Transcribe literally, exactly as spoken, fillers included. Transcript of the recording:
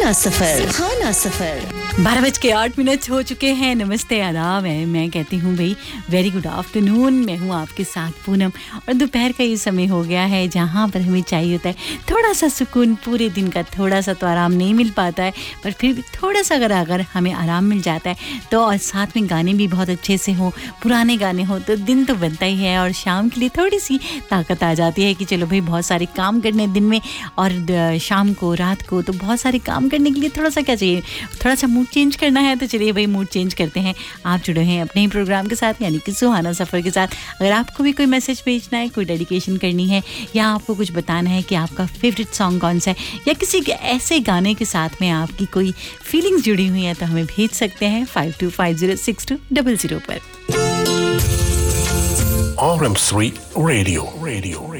सुहाना सफर, सुहाना सफर। बारह बज के आठ मिनट हो चुके हैं। नमस्ते, आदाब है। मैं कहती हूँ भाई वेरी गुड आफ्टरनून। मैं हूँ आपके साथ पूनम और दोपहर का ये समय हो गया है जहाँ पर हमें चाहिए होता है थोड़ा सा सुकून। पूरे दिन का थोड़ा सा तो आराम नहीं मिल पाता है, पर फिर भी थोड़ा सा अगर अगर हमें आराम मिल जाता है तो, और साथ में गाने भी बहुत अच्छे से हो, पुराने गाने हो, तो दिन तो बनता ही है। और शाम के लिए थोड़ी सी ताकत आ जाती है कि चलो भाई बहुत सारे काम करने दिन में, और शाम को रात को तो बहुत सारे काम करने के लिए थोड़ा सा क्या चाहिए, थोड़ा सा मूड चेंज करना है। तो चलिए भाई मूड चेंज करते हैं। आप जुड़े हैं अपने ही प्रोग्राम के साथ, यानी कि सुहाना सफ़र के साथ। अगर आपको भी कोई मैसेज भेजना है, कोई डेडिकेशन करनी है, या आपको कुछ बताना है कि आपका फेवरेट सॉन्ग कौन सा है, या किसी ऐसे गाने के साथ में आपकी कोई फीलिंग्स जुड़ी हुई हैं, तो हमें भेज सकते हैं five to five zero six to double zero पर। R M three radio radio